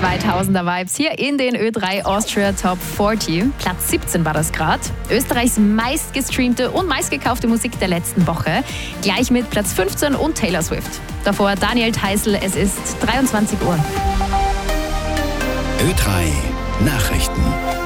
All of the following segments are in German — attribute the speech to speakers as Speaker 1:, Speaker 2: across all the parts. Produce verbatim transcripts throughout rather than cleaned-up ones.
Speaker 1: zweitausender Vibes hier in den Ö drei Austria Top vierzig. Platz siebzehn war das gerade. Österreichs meistgestreamte und meistgekaufte Musik der letzten Woche. Gleich mit Platz fünfzehn und Taylor Swift. Davor Daniel Theißl, es ist dreiundzwanzig Uhr.
Speaker 2: Ö drei Nachrichten.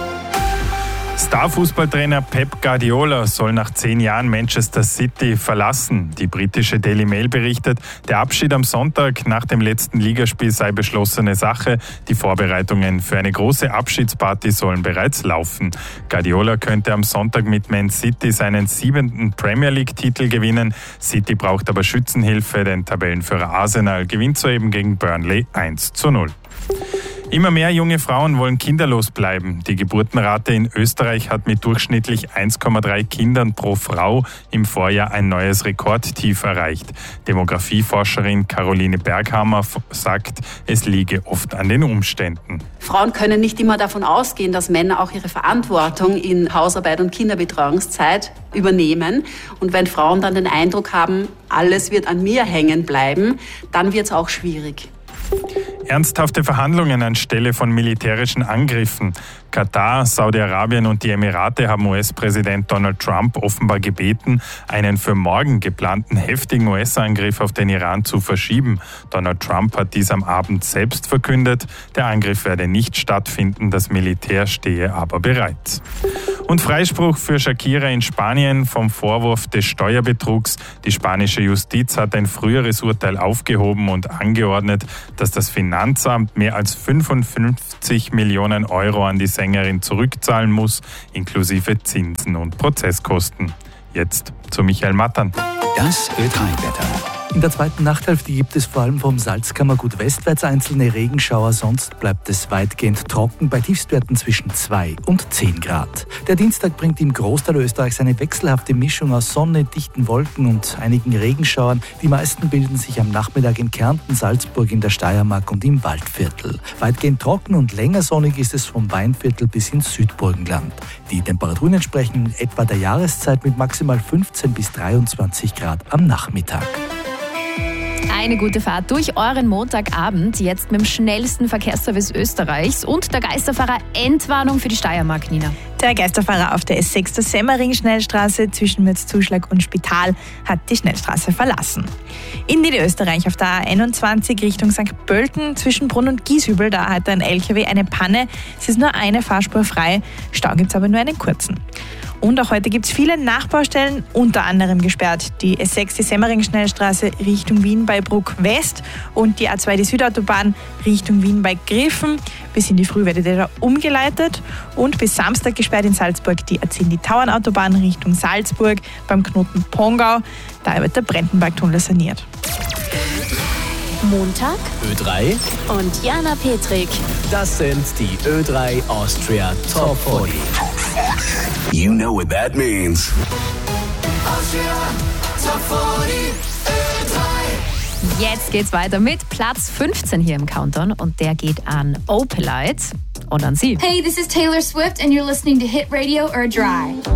Speaker 3: Star-Fußballtrainer Pep Guardiola soll nach zehn Jahren Manchester City verlassen. Die britische Daily Mail berichtet, der Abschied am Sonntag nach dem letzten Ligaspiel sei beschlossene Sache. Die Vorbereitungen für eine große Abschiedsparty sollen bereits laufen. Guardiola könnte am Sonntag mit Man City seinen siebenten Premier League-Titel gewinnen. City braucht aber Schützenhilfe, denn Tabellenführer Arsenal gewinnt soeben gegen Burnley eins zu null. Immer mehr junge Frauen wollen kinderlos bleiben. Die Geburtenrate in Österreich hat mit durchschnittlich eins Komma drei Kindern pro Frau im Vorjahr ein neues Rekordtief erreicht. Demografieforscherin Caroline Berghammer sagt, es liege oft an den Umständen.
Speaker 4: Frauen können nicht immer davon ausgehen, dass Männer auch ihre Verantwortung in Hausarbeit und Kinderbetreuungszeit übernehmen. Und wenn Frauen dann den Eindruck haben, alles wird an mir hängen bleiben, dann wird es auch schwierig.
Speaker 3: Ernsthafte Verhandlungen anstelle von militärischen Angriffen. Katar, Saudi-Arabien und die Emirate haben U S-Präsident Donald Trump offenbar gebeten, einen für morgen geplanten heftigen U S-Angriff auf den Iran zu verschieben. Donald Trump hat dies am Abend selbst verkündet. Der Angriff werde nicht stattfinden, das Militär stehe aber bereit. Und Freispruch für Shakira in Spanien vom Vorwurf des Steuerbetrugs. Die spanische Justiz hat ein früheres Urteil aufgehoben und angeordnet, dass das Finanzamt mehr als fünfundfünfzig Millionen Euro an die Sängerin zurückzahlen muss, inklusive Zinsen und Prozesskosten. Jetzt zu Michael Mattern.
Speaker 2: Das Ö drei Wetter.
Speaker 5: In der zweiten Nachthälfte gibt es vor allem vom Salzkammergut westwärts einzelne Regenschauer, sonst bleibt es weitgehend trocken bei Tiefstwerten zwischen zwei und zehn Grad. Der Dienstag bringt im Großteil Österreichs eine wechselhafte Mischung aus Sonne, dichten Wolken und einigen Regenschauern. Die meisten bilden sich am Nachmittag in Kärnten, Salzburg, in der Steiermark und im Waldviertel. Weitgehend trocken und länger sonnig ist es vom Weinviertel bis ins Südburgenland. Die Temperaturen entsprechen etwa der Jahreszeit mit maximal fünfzehn bis dreiundzwanzig Grad am Nachmittag.
Speaker 1: Eine gute Fahrt durch euren Montagabend, jetzt mit dem schnellsten Verkehrsservice Österreichs und der Geisterfahrer Endwarnung für die Steiermark, Nina.
Speaker 6: Der Geisterfahrer auf der S sechs der Semmering-Schnellstraße zwischen Mürzzuschlag und Spital hat die Schnellstraße verlassen. In Niederösterreich auf der A einundzwanzig Richtung Sankt Pölten zwischen Brunn und Gieshübel, da hat ein L K W eine Panne. Es ist nur eine Fahrspur frei, Stau gibt es aber nur einen kurzen. Und auch heute gibt es viele Nachbaustellen, unter anderem gesperrt. Die S sechs, die Semmering-Schnellstraße Richtung Wien bei Bruck West und die A zwei, die Südautobahn Richtung Wien bei Griffen. Bis in die Früh werdet ihr da umgeleitet. Und bis Samstag gesperrt in Salzburg die A zehn, die Tauernautobahn Richtung Salzburg beim Knoten Pongau. Da wird der Brandenburg-Tunnel saniert.
Speaker 7: Montag
Speaker 2: Ö drei
Speaker 7: und Jana Petrik.
Speaker 2: Das sind die Ö drei Austria Top vierzig. You know what that means.
Speaker 1: Austria Top vierzig, Ö drei. Jetzt geht's weiter mit Platz fünfzehn hier im Countdown und der geht an Opalite und an sie.
Speaker 8: Hey, this is Taylor Swift and you're listening to Hit Radio Ö drei.